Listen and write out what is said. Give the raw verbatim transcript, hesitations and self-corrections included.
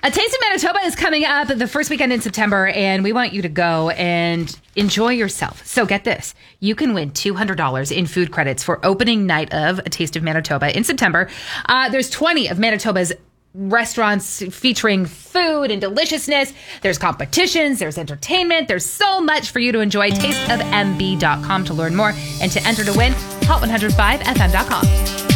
A Taste of Manitoba is coming up the first weekend in September, and we want you to go and enjoy yourself. So get this. You can win two hundred dollars in food credits for opening night of A Taste of Manitoba in September. Uh, there's twenty of Manitoba's restaurants featuring food and deliciousness. There's competitions, there's entertainment, there's so much for you to enjoy. taste of m b dot com to learn more and to enter to win. hot one oh five f m dot com.